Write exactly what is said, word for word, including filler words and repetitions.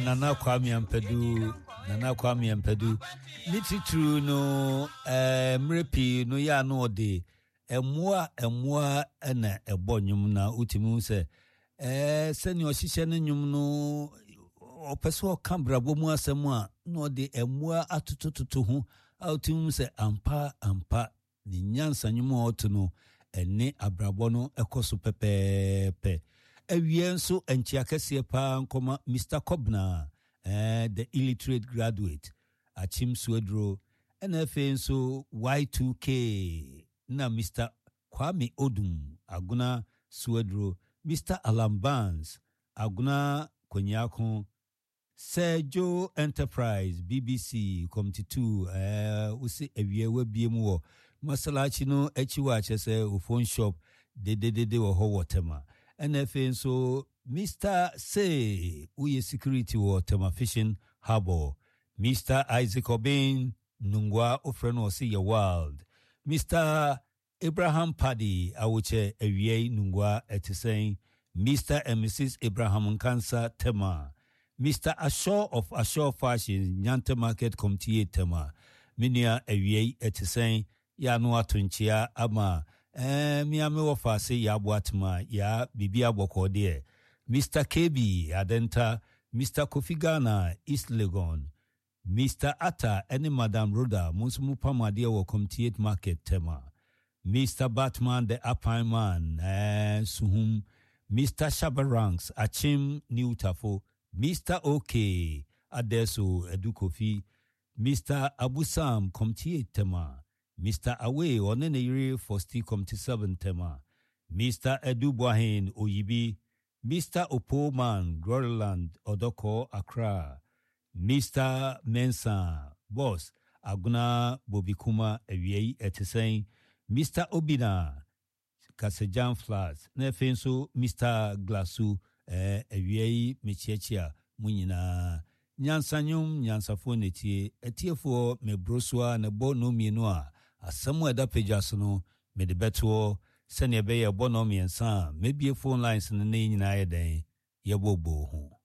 Nana Kwame Ampedu, Nana Kwame Ampedu. Nititru no eh mrepi no ya no de emwa emwa na ebo nwum na utimu se eh seni ohihye ne nwum no opeso kambrabo mu asem a no de emwa atotototo ho utimu se ampa ampa ni nyansa nwum oto no ene abrabo no ekoso pepepe ewie nso enchia kese pa nkoma Mister Kobna eh the illiterate graduate Achim Swedro N F A nso Y two K na Mister Kwame Odum Aguna Swedro Mister Alan Barnes Aguna Konyako Sergio Enterprise B B C Committee two eh usi ewie we biemu wo masalachi no echiwa chese u phone shop de de de de wo ho wotema N F A nso Mister Say uye security wo tema fishing harbor Mister Isaac Obin Nungwa ofreno osi ya world Mister Abraham Paddy awuche ewie Nungwa etisen Mister and Missus Abraham Nkansa tema Mister Ashore of Ashore Fashion Nyante Market Committee tema minia ewie etisen ya no atunchia ama eh miame wofase ya boatma ya bibia bokode Mister K B Adenta Mister Kofi Ghana East Legon Mister Atta and Madam Roda Munsumu Pamade wo Committee Market tema Mister Batman the Apine Man eh suhum Mister Shabaranks Achim Newtafo Mister OK Adeso Edukofi Mister Abusam Committee tema Mister Awe Oneneyiri Fosti Committee seven tema Mister Edubwahin Oyibi Mister Opoman Groreland Odoko Accra Mister Mensa Boss Aguna Bobikuma Ewie etisen Mister Obina Kasejan Flats Nefenso Mister Glasu eh Ewie Michiachia Munyina Nyansanyum Nyansafo netie etiefo mebroswa na bo no mienu a asemu eda pages no me de beto sene be ye bo no miensa mebie phone lines ne nyina ye den ye bobo ho